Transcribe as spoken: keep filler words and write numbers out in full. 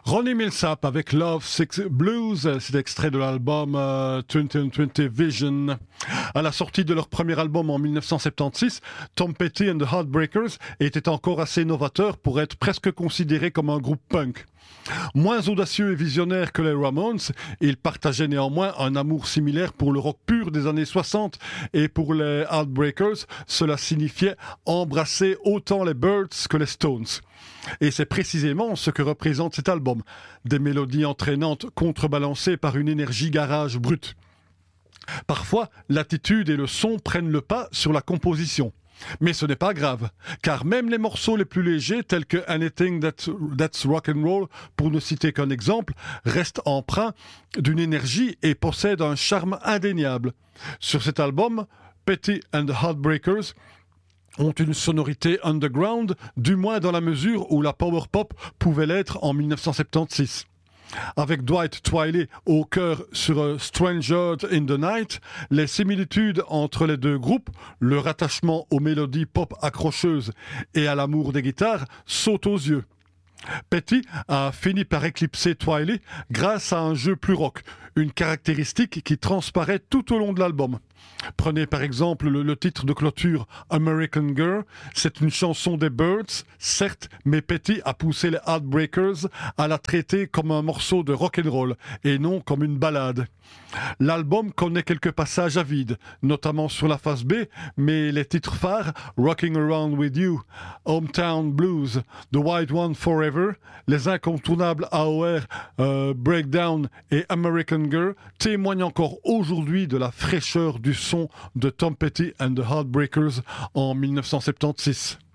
Ronnie Millsap avec Love Six Blues, c'est extrait de l'album euh, vingt vingt Vision. À la sortie de leur premier album en dix-neuf cent soixante-seize, Tom Petty and the Heartbreakers était encore assez novateur pour être presque considéré comme un groupe punk. Moins audacieux et visionnaire que les Ramones, ils partageaient néanmoins un amour similaire pour le rock pur des années soixante, et pour les Heartbreakers, cela signifiait embrasser autant les Byrds que les Stones. Et c'est précisément ce que représente cet album, des mélodies entraînantes contrebalancées par une énergie garage brute. Parfois, l'attitude et le son prennent le pas sur la composition. Mais ce n'est pas grave, car même les morceaux les plus légers, tels que Anything That, That's Rock'n'Roll, pour ne citer qu'un exemple, restent empreints d'une énergie et possèdent un charme indéniable. Sur cet album, Petty and the Heartbreakers ont une sonorité underground, du moins dans la mesure où la power pop pouvait l'être en dix-neuf cent soixante-seize. Avec Dwight Twilley au cœur sur Stranger in the Night, les similitudes entre les deux groupes, le rattachement aux mélodies pop accrocheuses et à l'amour des guitares sautent aux yeux. Petty a fini par éclipser Twilley grâce à un jeu plus rock, une caractéristique qui transparaît tout au long de l'album. Prenez par exemple le, le titre de clôture American Girl, c'est une chanson des Byrds, certes, mais Petty a poussé les Heartbreakers à la traiter comme un morceau de rock'n'roll et non comme une ballade. L'album connaît quelques passages à vide, notamment sur la face B, mais les titres phares Rocking Around With You, Hometown Blues, The White One Forever, les incontournables A O R euh, Breakdown et American Girl témoignent encore aujourd'hui de la fraîcheur du son de Tom Petty and the Heartbreakers en dix-neuf cent soixante-seize.